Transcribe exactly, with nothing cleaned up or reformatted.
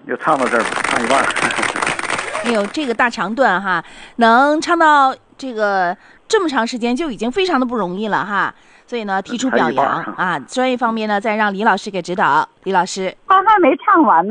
就唱到这儿，唱一半。 哎呦，这个大长段哈，能唱到这个这么长时间就已经非常的不容易了哈。所以呢，提出表扬啊，专业方面呢，再让李老师给指导。李老师， 他还没唱完呢。